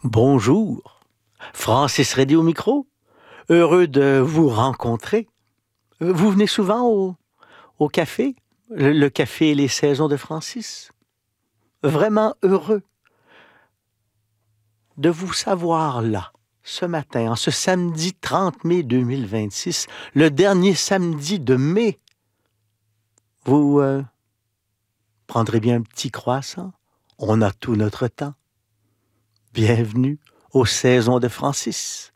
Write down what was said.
Bonjour, Francis Reddy au micro. Heureux de vous rencontrer. Vous venez souvent au café? Le café et les saisons de Francis? Vraiment heureux de vous savoir là, ce matin, en ce samedi 30 mai 2026, le dernier samedi de mai. Vous prendrez bien un petit croissant? On a tout notre temps. Bienvenue aux saisons de Francis.